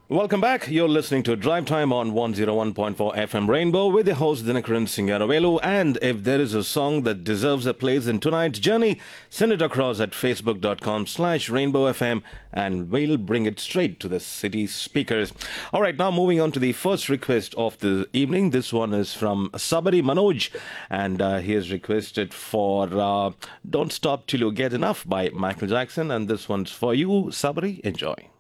Welcome back. You're listening to Drive Time on 101.4 FM Rainbow with your host Dinakaran Singaravelu. And if there is a song that deserves a place in tonight's journey, send it across at facebook.com/Rainbow FM and we'll bring it straight to the city speakers. All right, now moving on to the first request of the evening. This one is from Sabari Manoj, and he has requested for Don't Stop Till You Get Enough by Michael Jackson. And this one's for you, Sabari. Enjoy.